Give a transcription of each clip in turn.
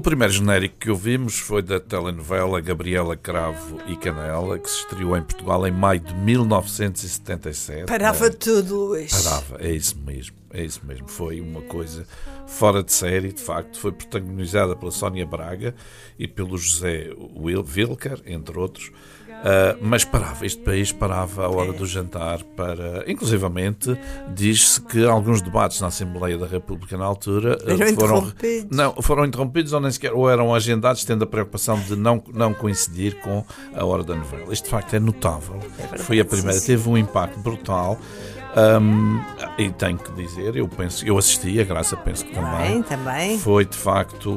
primeiro genérico que ouvimos foi da telenovela Gabriela Cravo e Canela, que se estreou em Portugal em maio de 1977. Parava tudo, Luís. Parava, é isso mesmo. Foi uma coisa fora de série, de facto. Foi protagonizada pela Sónia Braga e pelo José Wilker, entre outros. Mas parava, este país parava à hora do jantar para... Inclusivamente, diz-se que alguns debates na Assembleia da República na altura foram interrompidos ou nem sequer ou eram agendados, tendo a preocupação de não coincidir com a hora da novela. Isto de facto é notável. Foi a primeira, teve um impacto brutal. E tenho que dizer, eu assisti, a Graça penso que também. Foi de facto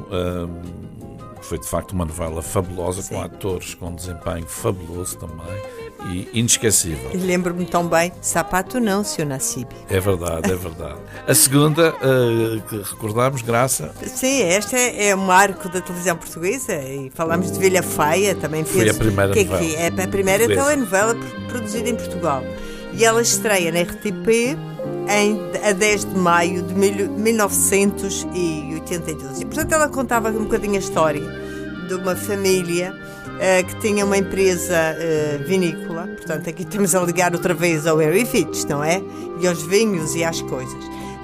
uma novela fabulosa, com atores com desempenho fabuloso também e inesquecível. E lembro-me tão bem, Sapato não, Sr. Nassib. É verdade. A segunda, que recordámos, Graça. Sim, esta é um marco da televisão portuguesa e falamos de Vilha Faia, também fez. Foi a primeira novela. É a primeira telenovela produzida em Portugal. E ela estreia na RTP a 10 de maio de 1982. E, portanto, ela contava um bocadinho a história de uma família que tinha uma empresa vinícola. Portanto, aqui estamos a ligar outra vez ao Harry Fitch, não é? E aos vinhos e às coisas.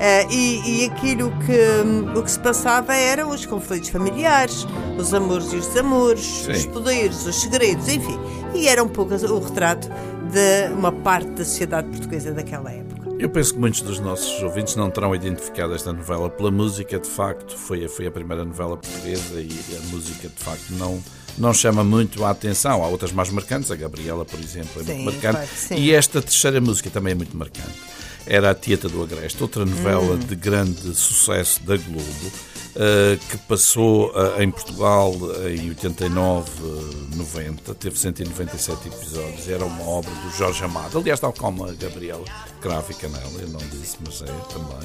E aquilo o que se passava eram os conflitos familiares, os amores e os desamores, sim, os poderes, os segredos, enfim. E era um pouco o retrato de uma parte da sociedade portuguesa daquela época. Eu penso que muitos dos nossos ouvintes não terão identificado esta novela pela música. De facto, foi a primeira novela portuguesa e a música, de facto, não chama muito a atenção. Há outras mais marcantes, a Gabriela, por exemplo, é muito marcante. Claro, e esta terceira música também é muito marcante. Era a Tieta do Agreste, outra novela de grande sucesso da Globo, que passou em Portugal em 89, 90, teve 197 episódios, era uma obra do Jorge Amado, aliás, tal como a Gabriela Cravo e Canela, eu não disse, mas é também.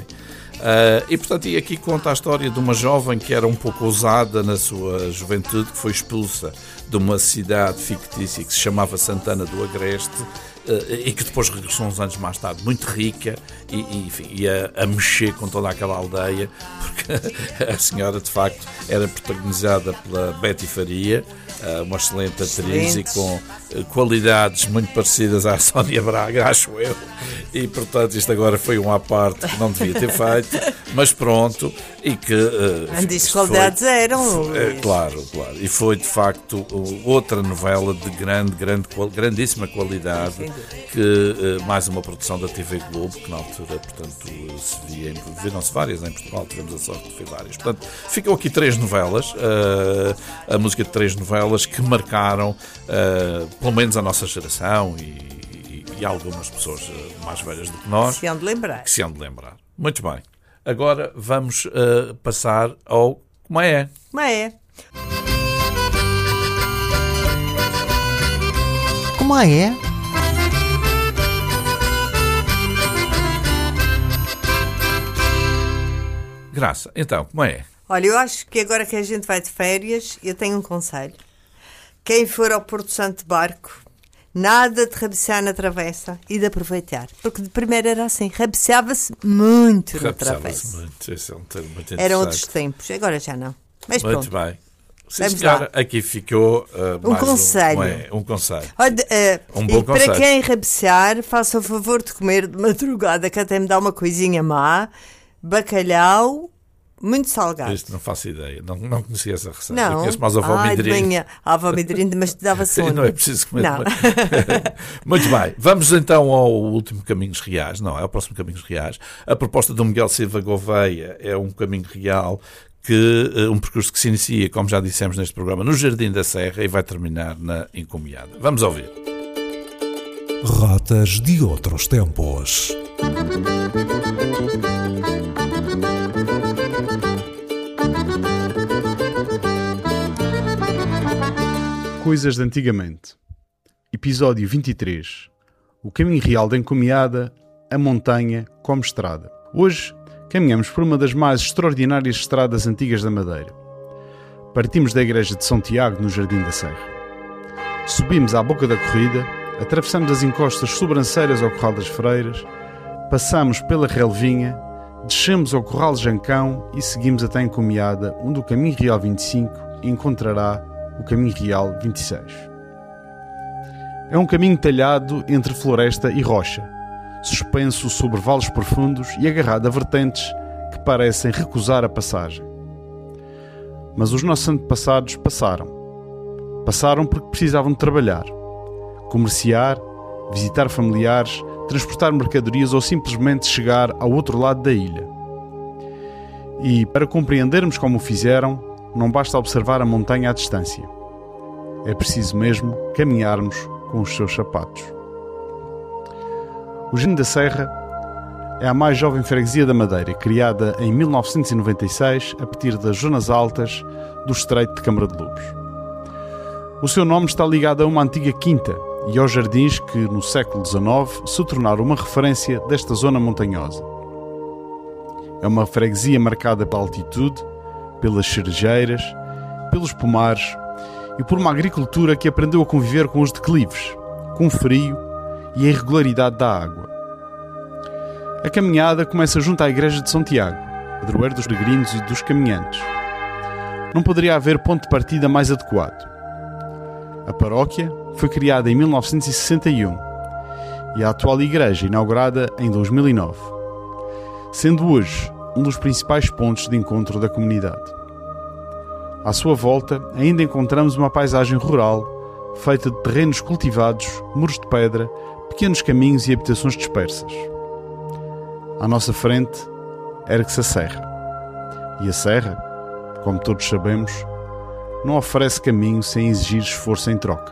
E portanto, e aqui conta a história de uma jovem que era um pouco ousada na sua juventude, que foi expulsa de uma cidade fictícia que se chamava Santana do Agreste, e que depois regressou uns anos mais tarde, muito rica, e a mexer com toda aquela aldeia, porque a senhora, de facto, era protagonizada pela Betty Faria, uma excelente atriz e com qualidades muito parecidas à Sónia Braga, acho eu, e portanto isto agora foi um à parte que não devia ter feito, mas pronto, e que... As qualidades eram... Claro, e foi de facto outra novela de grandíssima qualidade, que mais uma produção da TV Globo, que na altura, portanto, viram-se várias em Portugal, tivemos a sorte de ver várias. Portanto, ficam aqui 3 novelas, a música de 3 novelas que marcaram, pelo menos a nossa geração e algumas pessoas mais velhas do que nós. Que se hão de lembrar. Muito bem. Agora vamos passar ao Como é? Como é? Como é? Graça, então, como é? Olha, eu acho que agora que a gente vai de férias, eu tenho um conselho. Quem for ao Porto Santo de barco, nada de rabeçar na travessa e de aproveitar. Porque de primeiro era assim, rabeçava-se muito na travessa. Muito, esse é um termo muito interessante. Eram outros tempos, agora já não. Mas muito pronto. Bem. Sim, senhora, aqui ficou um conselho. Um conselho. Um bom conselho. Para quem rabeçar, faça o favor de comer de madrugada, que até me dá uma coisinha má. Bacalhau, muito salgado. Isto não faço ideia, não conhecia essa receita. Não. Eu conheço mais a avó Midrinho. A avó Midrinho, mas te dava sono. Não é preciso comer. Não. Muito bem, vamos então ao último Caminhos Reais, não, é o próximo Caminhos Reais. A proposta do Miguel Silva Gouveia é um caminho real, um percurso que se inicia, como já dissemos neste programa, no Jardim da Serra e vai terminar na Encomiada. Vamos ouvir. Rotas de outros tempos. Coisas de antigamente. Episódio 23. O caminho real da Encomiada, a montanha como estrada. Hoje caminhamos por uma das mais extraordinárias estradas antigas da Madeira. Partimos da igreja de São Tiago, no Jardim da Serra. Subimos à boca da corrida, atravessamos as encostas sobranceiras ao Corral das Freiras, passamos pela Relvinha, descemos ao Corral Jancão e seguimos até Encomiada, onde o Caminho Real 25 encontrará o Caminho Real 26. É um caminho talhado entre floresta e rocha, suspenso sobre vales profundos e agarrado a vertentes que parecem recusar a passagem. Mas os nossos antepassados passaram. Passaram porque precisavam de trabalhar, comerciar, visitar familiares, transportar mercadorias ou simplesmente chegar ao outro lado da ilha. E, para compreendermos como o fizeram, não basta observar a montanha à distância. É preciso mesmo caminharmos com os seus sapatos. O Genho da Serra é a mais jovem freguesia da Madeira, criada em 1996 a partir das zonas altas do Estreito de Câmara de Lobos. O seu nome está ligado a uma antiga quinta e aos jardins que, no século XIX, se tornaram uma referência desta zona montanhosa. É uma freguesia marcada pela altitude, pelas cerejeiras, pelos pomares e por uma agricultura que aprendeu a conviver com os declives, com o frio e a irregularidade da água. A caminhada começa junto à igreja de São Tiago, padroeiro dos peregrinos e dos caminhantes. Não poderia haver ponto de partida mais adequado. A paróquia foi criada em 1961 e a atual igreja inaugurada em 2009, sendo hoje um dos principais pontos de encontro da comunidade. À sua volta ainda encontramos uma paisagem rural feita de terrenos cultivados, muros de pedra, pequenos caminhos e habitações dispersas. À nossa frente ergue-se a serra. E a serra, como todos sabemos, não oferece caminho sem exigir esforço em troca.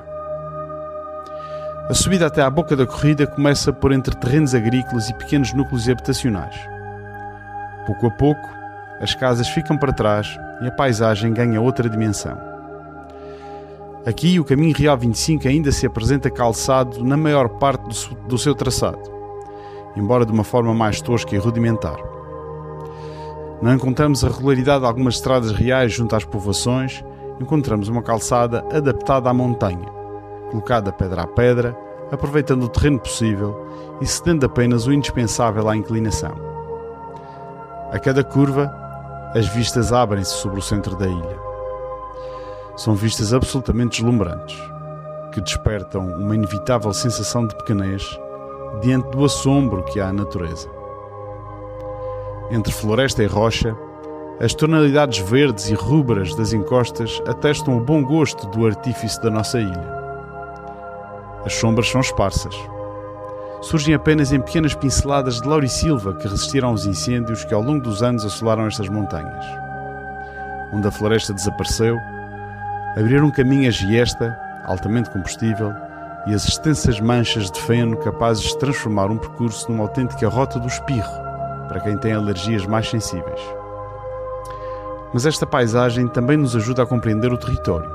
A subida até à boca da corrida começa por entre terrenos agrícolas e pequenos núcleos habitacionais. Pouco a pouco, as casas ficam para trás e a paisagem ganha outra dimensão. Aqui o Caminho Real 25 ainda se apresenta calçado na maior parte do seu traçado, embora de uma forma mais tosca e rudimentar. Não encontramos a regularidade de algumas estradas reais junto às povoações, encontramos uma calçada adaptada à montanha, colocada pedra a pedra, aproveitando o terreno possível e cedendo apenas o indispensável à inclinação. A cada curva, as vistas abrem-se sobre o centro da ilha. São vistas absolutamente deslumbrantes, que despertam uma inevitável sensação de pequenez diante do assombro que há à natureza. Entre floresta e rocha, as tonalidades verdes e rubras das encostas atestam o bom gosto do artífice da nossa ilha. As sombras são esparsas. Surgem apenas em pequenas pinceladas de laurisilva que resistiram aos incêndios que ao longo dos anos assolaram estas montanhas. Onde a floresta desapareceu, abriram caminho a giesta, altamente combustível, e as extensas manchas de feno capazes de transformar um percurso numa autêntica rota do espirro para quem tem alergias mais sensíveis. Mas esta paisagem também nos ajuda a compreender o território.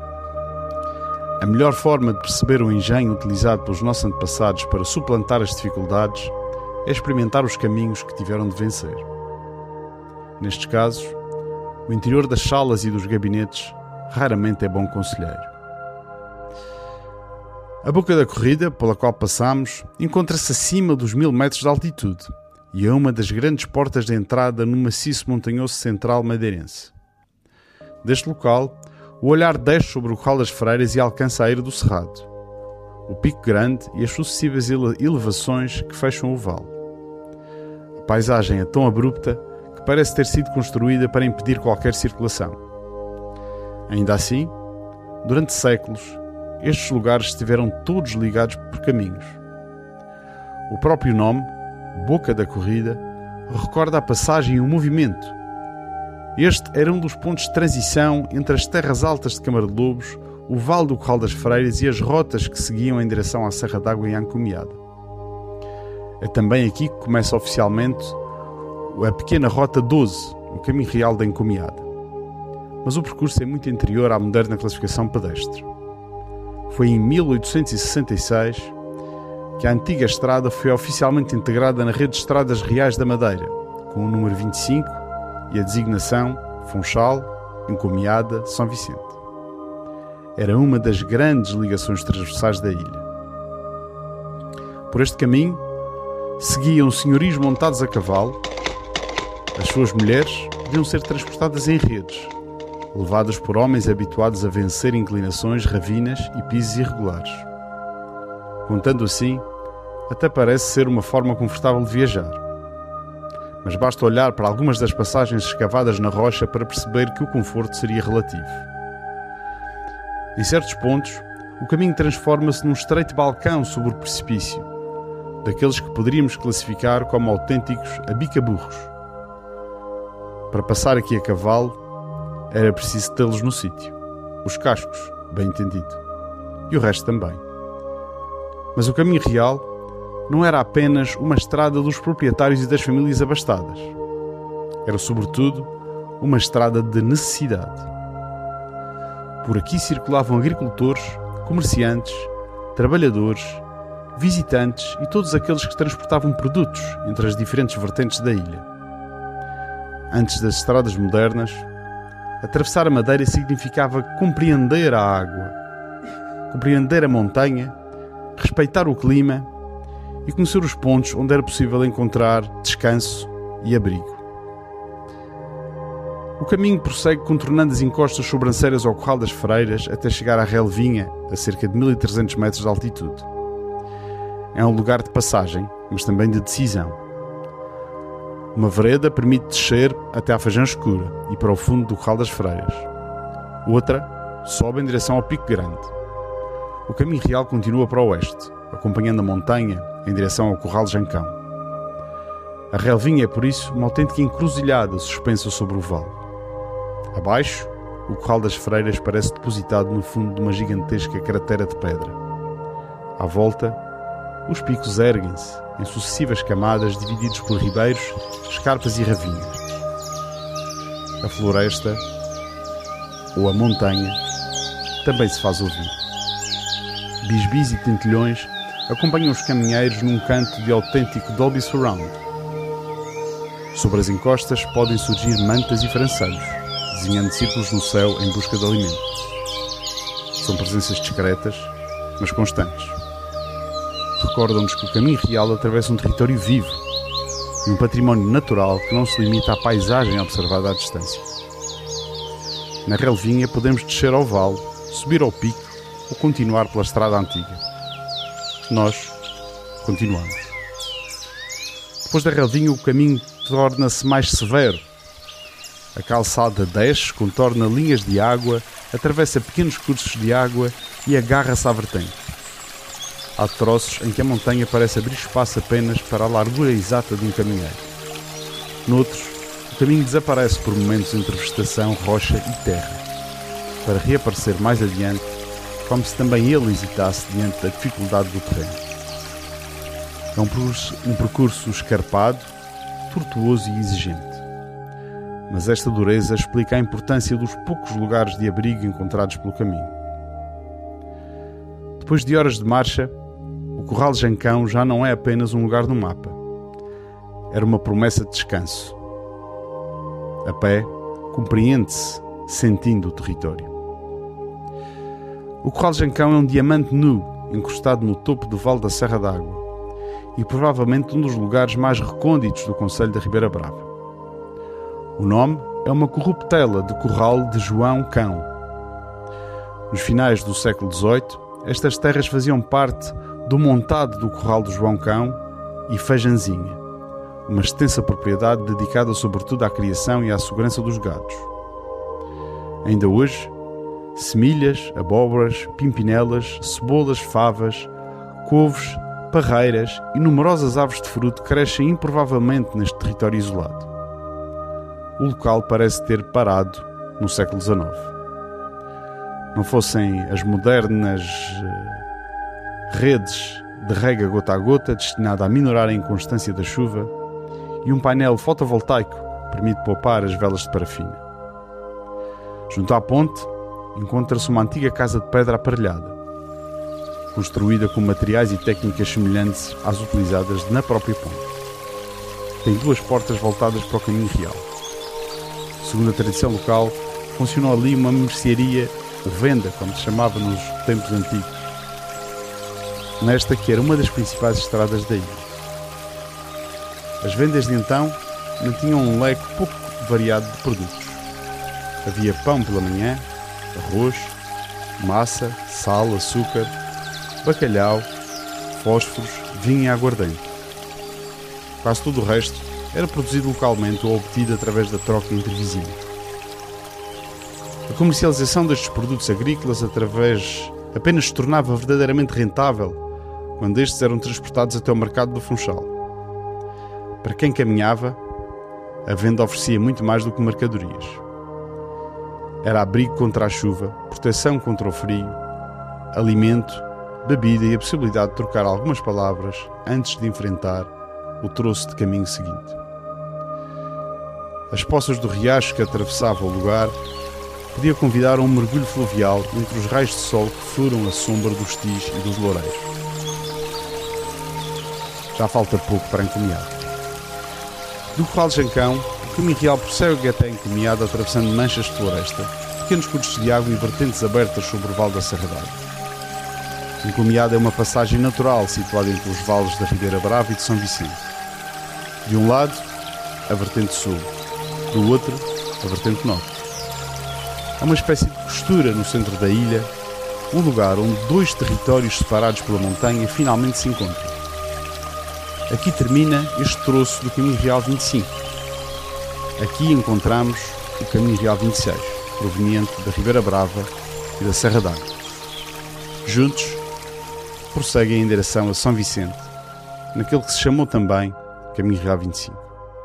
A melhor forma de perceber o engenho utilizado pelos nossos antepassados para suplantar as dificuldades é experimentar os caminhos que tiveram de vencer. Nestes casos, o interior das salas e dos gabinetes raramente é bom conselheiro. A boca da corrida, pela qual passamos, encontra-se acima dos 1000 metros de altitude e é uma das grandes portas de entrada no maciço montanhoso central madeirense. Deste local, o olhar desce sobre o Corral das Freiras e alcança a Eira do Cerrado, o Pico Grande e as sucessivas elevações que fecham o vale. A paisagem é tão abrupta que parece ter sido construída para impedir qualquer circulação. Ainda assim, durante séculos, estes lugares estiveram todos ligados por caminhos. O próprio nome, Boca da Corrida, recorda a passagem e o movimento. Este era um dos pontos de transição entre as terras altas de Câmara de Lobos, o Vale do Corral das Freiras e as rotas que seguiam em direção à Serra d'Água em Encomiada. É também aqui que começa oficialmente a pequena Rota 12, o Caminho Real da Encomiada. Mas o percurso é muito anterior à moderna classificação pedestre. Foi em 1866 que a antiga estrada foi oficialmente integrada na rede de estradas reais da Madeira, com o número 25 e a designação Funchal, Encomiada, São Vicente. Era uma das grandes ligações transversais da ilha. Por este caminho, seguiam senhorios montados a cavalo, As suas mulheres podiam ser transportadas em redes, levadas por homens habituados a vencer inclinações, ravinas e pisos irregulares. Contando assim, até parece ser uma forma confortável de viajar. Mas basta olhar para algumas das passagens escavadas na rocha para perceber que o conforto seria relativo. Em certos pontos, o caminho transforma-se num estreito balcão sobre o precipício, daqueles que poderíamos classificar como autênticos abicaburros. Para passar aqui a cavalo, era preciso tê-los no sítio. Os cascos, bem entendido. E o resto também. Mas o caminho real não era apenas uma estrada dos proprietários e das famílias abastadas. Era, sobretudo, uma estrada de necessidade. Por aqui circulavam agricultores, comerciantes, trabalhadores, visitantes e todos aqueles que transportavam produtos entre as diferentes vertentes da ilha. Antes das estradas modernas, atravessar a Madeira significava compreender a água, compreender a montanha, respeitar o clima e conhecer os pontos onde era possível encontrar descanso e abrigo. O caminho prossegue contornando as encostas sobranceiras ao Curral das Freiras até chegar à Relvinha, a cerca de 1300 metros de altitude. É um lugar de passagem, mas também de decisão. Uma vereda permite descer até à Fajã Escura e para o fundo do Curral das Freiras. Outra sobe em direção ao Pico Grande. O caminho real continua para o oeste, acompanhando a montanha em direção ao Curral Jancão. A Relvinha é, por isso, uma autêntica encruzilhada suspensa sobre o vale. Abaixo, o Curral das Freiras parece depositado no fundo de uma gigantesca cratera de pedra. À volta, os picos erguem-se em sucessivas camadas divididos por ribeiros, escarpas e ravinhas. A floresta, ou a montanha, também se faz ouvir. Bisbis e tentilhões acompanham os caminheiros num canto de autêntico Dolby Surround. Sobre as encostas podem surgir mantas e francelhos, desenhando círculos no céu em busca de alimento. São presenças discretas, mas constantes. Recordam-nos que o caminho real atravessa um território vivo e um património natural que não se limita à paisagem observada à distância. Na Relvinha podemos descer ao vale, subir ao pico ou continuar pela estrada antiga. Nós continuamos. Depois da Relvinha o caminho torna-se mais severo. A calçada desce, contorna linhas de água, atravessa pequenos cursos de água e agarra-se à vertente. Há troços em que a montanha parece abrir espaço apenas para a largura exata de um caminheiro. Noutros, o caminho desaparece por momentos entre vegetação, rocha e terra, para reaparecer mais adiante, como se também ele hesitasse diante da dificuldade do terreno. É um percurso escarpado, tortuoso e exigente. Mas esta dureza explica a importância dos poucos lugares de abrigo encontrados pelo caminho. Depois de horas de marcha, o Curral Jancão já não é apenas um lugar no mapa. Era uma promessa de descanso. A pé, compreende-se sentindo o território. O Curral Jancão é um diamante nu, encostado no topo do Vale da Serra d'Água e provavelmente um dos lugares mais recônditos do concelho da Ribeira Brava. O nome é uma corruptela de Curral de João Cão. Nos finais do século XVIII, estas terras faziam parte do montado do Curral de João Cão e Fejanzinha, uma extensa propriedade dedicada sobretudo à criação e à segurança dos gados. Ainda hoje, semilhas, abóboras, pimpinelas, cebolas, favas, couves, parreiras e numerosas aves de fruto crescem improvavelmente neste território isolado. O local parece ter parado no século XIX. Não fossem as modernas redes de rega gota a gota destinada a minorar a inconstância da chuva e um painel fotovoltaico que permite poupar as velas de parafina. Junto à ponte encontra-se uma antiga casa de pedra aparelhada, construída com materiais e técnicas semelhantes às utilizadas na própria ponte. Tem duas portas voltadas para o caminho real. Segundo a tradição local, funcionou ali uma mercearia, ou venda, como se chamava nos tempos antigos, nesta que era uma das principais estradas da ilha. As vendas de então mantinham um leque pouco variado de produtos. Havia pão pela manhã, arroz, massa, sal, açúcar, bacalhau, fósforos, vinho e aguardente. Quase todo o resto era produzido localmente ou obtido através da troca entre vizinhos. A comercialização destes produtos agrícolas apenas se tornava verdadeiramente rentável quando estes eram transportados até o mercado do Funchal. Para quem caminhava, a venda oferecia muito mais do que mercadorias. Era abrigo contra a chuva, proteção contra o frio, alimento, bebida e a possibilidade de trocar algumas palavras antes de enfrentar o troço de caminho seguinte. As poças do riacho que atravessavam o lugar podia convidar a um mergulho fluvial entre os raios de sol que furam a sombra dos tis e dos loureiros. Já falta pouco para a encomiada. Do Corral de Jancão, o caminho real prossegue até a encomiada atravessando manchas de floresta, pequenos cursos de água e vertentes abertas sobre o vale da Serra d'Água. A encomiada é uma passagem natural situada entre os vales da Ribeira Brava e de São Vicente. De um lado, a vertente sul, do outro, a vertente norte. Há uma espécie de costura no centro da ilha, um lugar onde dois territórios separados pela montanha finalmente se encontram. Aqui termina este troço do Caminho Real 25. Aqui encontramos o Caminho Real 26, proveniente da Ribeira Brava e da Serra d'Água. Juntos, prosseguem em direção a São Vicente, naquele que se chamou também Caminho Real 25.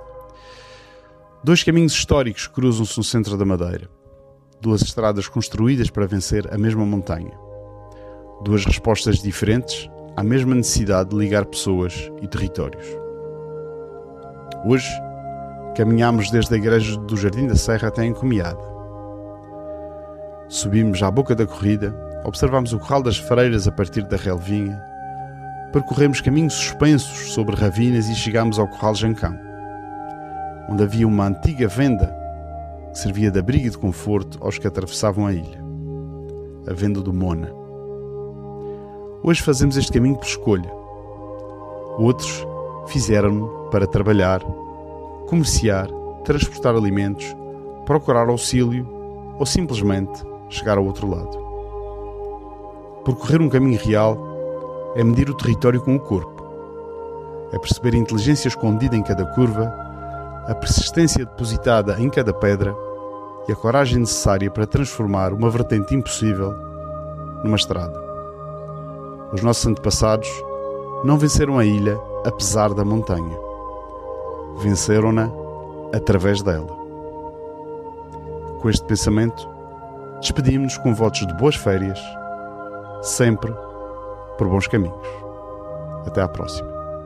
Dois caminhos históricos cruzam-se no centro da Madeira. Duas estradas construídas para vencer a mesma montanha. Duas respostas diferentes à mesma necessidade de ligar pessoas e territórios. Hoje, caminhamos desde a igreja do Jardim da Serra até a encomiada. Subimos à boca da corrida, observamos o Corral das Freiras a partir da relvinha, percorremos caminhos suspensos sobre ravinas e chegamos ao Corral Jancão, onde havia uma antiga venda que servia de abrigo e de conforto aos que atravessavam a ilha, a venda do Mona. Hoje fazemos este caminho por escolha. Outros fizeram-no para trabalhar, comerciar, transportar alimentos, procurar auxílio ou simplesmente chegar ao outro lado. Percorrer um caminho real é medir o território com o corpo, é perceber a inteligência escondida em cada curva, a persistência depositada em cada pedra e a coragem necessária para transformar uma vertente impossível numa estrada. Os nossos antepassados não venceram a ilha apesar da montanha. Venceram-na através dela. Com este pensamento, despedimos-nos com votos de boas férias, sempre por bons caminhos. Até à próxima.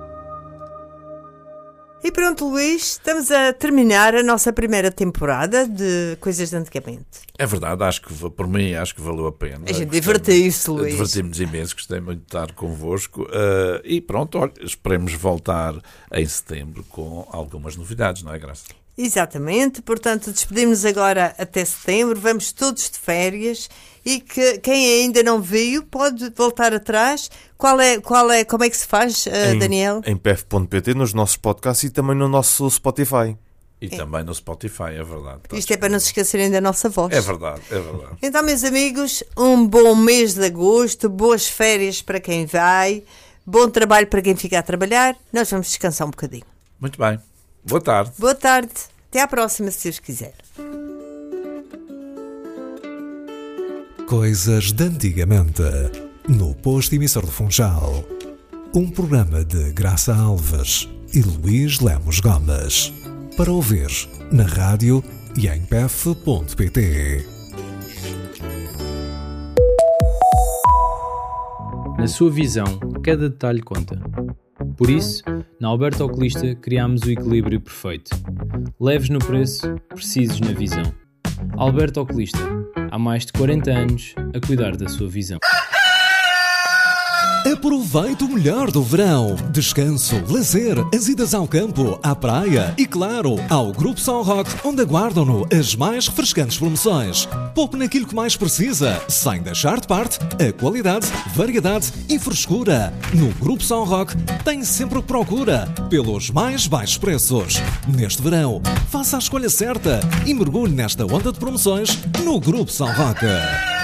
E pronto, Luís, estamos a terminar a nossa primeira temporada de Coisas de Antigamente. É verdade, acho que por mim acho que valeu a pena. A gente divertiu-se, Luís. Divertimos imenso, gostei muito de estar convosco. E pronto, olha, esperemos voltar em setembro com algumas novidades, não é, Graça? Exatamente, portanto despedimos agora até setembro, vamos todos de férias e que quem ainda não viu pode voltar atrás. Como é que se faz, Daniel? Em pf.pt, nos nossos podcasts e também no nosso Spotify. E também no Spotify, é verdade. Isto é para não se esquecerem da nossa voz. É verdade, é verdade. Então, meus amigos, um bom mês de agosto, boas férias para quem vai, bom trabalho para quem fica a trabalhar. Nós vamos descansar um bocadinho. Muito bem. Boa tarde. Boa tarde. Até à próxima, se Deus quiser. Coisas de Antigamente, no posto emissor do Funchal. Um programa de Graça Alves e Luís Lemos Gomes. Para ouvir na rádio e em pf.pt. Na sua visão, cada detalhe conta. Por isso, na Alberto Oculista criámos o equilíbrio perfeito. Leves no preço, precisos na visão. Alberto Oculista, há mais de 40 anos a cuidar da sua visão. Aproveite o melhor do verão. Descanso, lazer, as idas ao campo, à praia e, claro, ao Grupo São Roque, onde aguardam-no as mais refrescantes promoções. Poupe naquilo que mais precisa, sem deixar de parte a qualidade, variedade e frescura. No Grupo São Roque tem sempre o que procura, pelos mais baixos preços. Neste verão, faça a escolha certa e mergulhe nesta onda de promoções no Grupo São Roque.